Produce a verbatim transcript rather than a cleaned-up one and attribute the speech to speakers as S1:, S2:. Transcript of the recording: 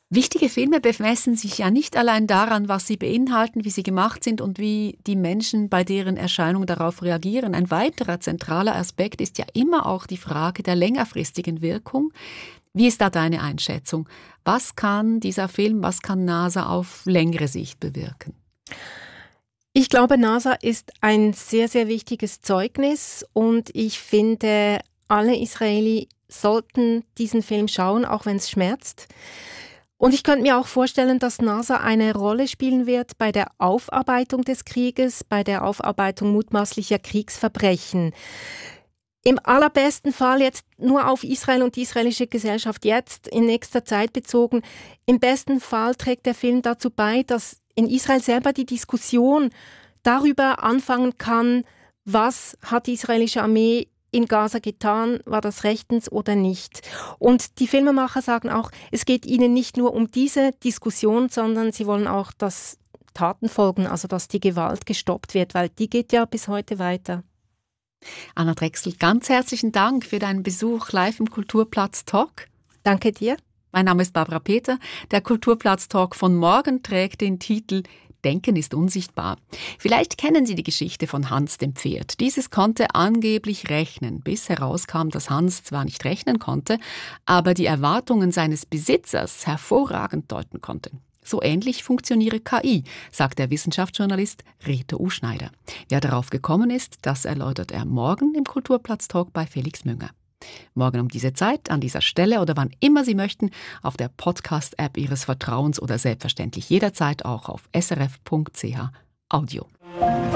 S1: Wichtige Filme bemessen sich ja nicht allein daran, was sie beinhalten, wie sie gemacht sind und wie die Menschen bei deren Erscheinung darauf reagieren. Ein weiterer zentraler Aspekt ist ja immer auch die Frage der längerfristigen Wirkung. Wie ist da deine Einschätzung? Was kann dieser Film, was kann NASA auf längere Sicht bewirken?
S2: Ich glaube, NASA ist ein sehr, sehr wichtiges Zeugnis und ich finde, alle Israelis sollten diesen Film schauen, auch wenn es schmerzt. Und ich könnte mir auch vorstellen, dass NASA eine Rolle spielen wird bei der Aufarbeitung des Krieges, bei der Aufarbeitung mutmaßlicher Kriegsverbrechen. Im allerbesten Fall jetzt nur auf Israel und die israelische Gesellschaft jetzt in nächster Zeit bezogen. Im besten Fall trägt der Film dazu bei, dass in Israel selber die Diskussion darüber anfangen kann, was hat die israelische Armee in Gaza getan, war das rechtens oder nicht. Und die Filmemacher sagen auch, es geht ihnen nicht nur um diese Diskussion, sondern sie wollen auch, dass Taten folgen, also dass die Gewalt gestoppt wird, weil die geht ja bis heute weiter.
S1: Anna Drechsel, ganz herzlichen Dank für deinen Besuch live im Kulturplatz Talk.
S2: Danke dir.
S1: Mein Name ist Barbara Peter. Der Kulturplatz Talk von morgen trägt den Titel Denken ist unsichtbar. Vielleicht kennen Sie die Geschichte von Hans dem Pferd. Dieses konnte angeblich rechnen, bis herauskam, dass Hans zwar nicht rechnen konnte, aber die Erwartungen seines Besitzers hervorragend deuten konnte. So ähnlich funktioniere K I, sagt der Wissenschaftsjournalist Reto Uschneider. Wer darauf gekommen ist, das erläutert er morgen im Kulturplatz-Talk bei Felix Münger. Morgen um diese Zeit, an dieser Stelle oder wann immer Sie möchten, auf der Podcast-App Ihres Vertrauens oder selbstverständlich jederzeit auch auf s r f punkt c h Audio.